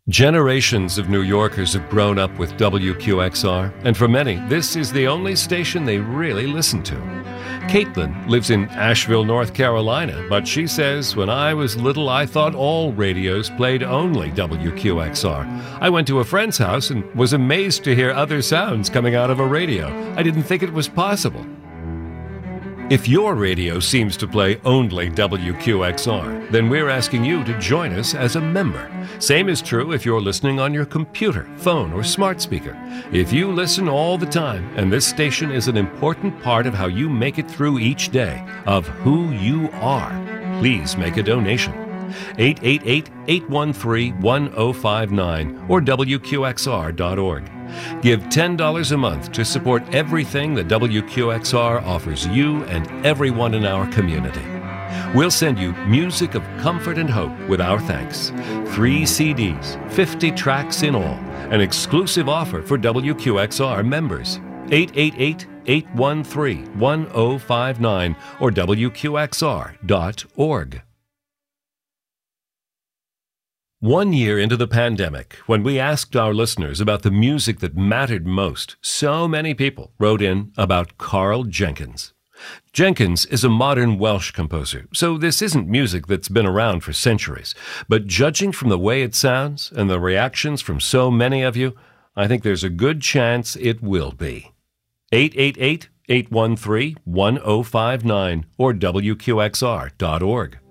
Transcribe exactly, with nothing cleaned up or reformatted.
Generations of New Yorkers have grown up with W Q X R, and for many, this is the only station they really listen to. Caitlin lives in Asheville, North Carolina, but she says, when I was little, I thought all radios played only W Q X R. I went to a friend's house and was amazed to hear other sounds coming out of a radio. I didn't think it was possible. If your radio seems to play only W Q X R, then we're asking you to join us as a member. Same is true if you're listening on your computer, phone, or smart speaker. If you listen all the time, and this station is an important part of how you make it through each day, of who you are, please make a donation. eight eight eight, eight one three, one oh five nine or W Q X R dot org. Give ten dollars a month to support everything that W Q X R offers you and everyone in our community. We'll send you music of comfort and hope with our thanks. Three C Ds, fifty tracks in all, an exclusive offer for W Q X R members. eight eight eight, eight one three, one oh five nine or W Q X R dot org. One year into the pandemic, when we asked our listeners about the music that mattered most, so many people wrote in about Karl Jenkins. Jenkins is a modern Welsh composer, so this isn't music that's been around for centuries. But judging from the way it sounds and the reactions from so many of you, I think there's a good chance it will be. eight eight eight, eight one three, one oh five nine or W Q X R dot org.